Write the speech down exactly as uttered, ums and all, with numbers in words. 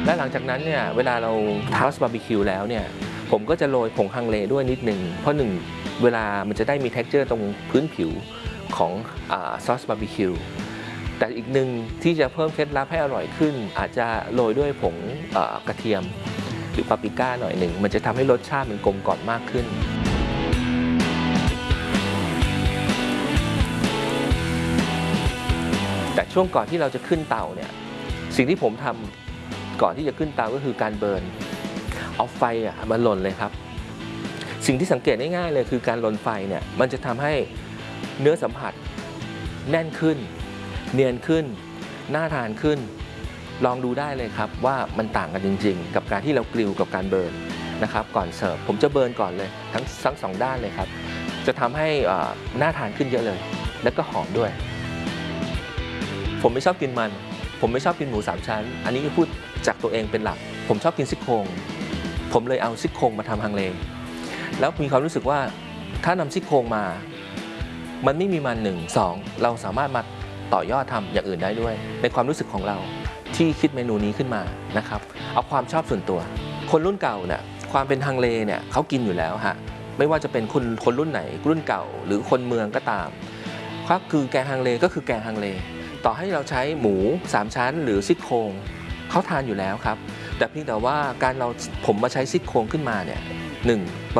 และหลังจากนั้นเนี่ยเวลาเราทาสบาร์บีคิวแล้วเนี่ยผมก็จะโรยผงฮังเลด้วยนิดหนึ่งเพราะหนึ่งเวลามันจะได้มี texture ตรงพื้นผิวของซอสบาร์บีคิวแต่อีกหนึ่งที่จะเพิ่มเคล็ดลับให้อร่อยขึ้นอาจจะโรยด้วยผงกระเทียมหรือปาปริก้าหน่อยหนึ่งมันจะทำให้รสชาติมันกลมกล่อมมากขึ้นแต่ช่วงก่อนที่เราจะขึ้นเตาเนี่ยสิ่งที่ผมทำก่อนที่จะขึ้นเตาก็คือการเบิร์นเอาไฟอ่ะมาลนเลยครับสิ่งที่สังเกตง่ายๆเลยคือการลนไฟเนี่ยมันจะทำให้เนื้อสัมผัสแน่นขึ้นเนียนขึ้นน่าทานขึ้นลองดูได้เลยครับว่ามันต่างกันจริงๆกับการที่เรากริลกับการเบิร์นนะครับก่อนเสิร์ฟผมจะเบิร์นก่อนเลยทั้งทั้งสองด้านเลยครับจะทำให้น่าทานขึ้นเยอะเลยแล้วก็หอมด้วยผมไม่ชอบกินมันผมไม่ชอบกินหมูสามชั้นอันนี้พูดจากตัวเองเป็นหลักผมชอบกินซี่โครงผมเลยเอาซี่โครงมาทำฮังเลแล้วมีความรู้สึกว่าถ้านำซี่โครงมามันไม่มีมันหนึ่งสองเราสามารถมาต่อยอดทำอย่างอื่นได้ด้วยในความรู้สึกของเราที่คิดเมนูนี้ขึ้นมานะครับเอาความชอบส่วนตัวคนรุ่นเก่าเนี่ยความเป็นฮังเลเนี่ยเขากินอยู่แล้วฮะไม่ว่าจะเป็นคนคนรุ่นไหนรุ่นเก่าหรือคนเมืองก็ตามก็คือแกงฮังเลก็คือแกงฮังเลต่อให้เราใช้หมูสามชั้นหรือซี่โครงเขาทานอยู่แล้วครับแต่เพียงแต่ว่าการเราผมมาใช้ซี่โครงขึ้นมาเนี่ยหนึ่ง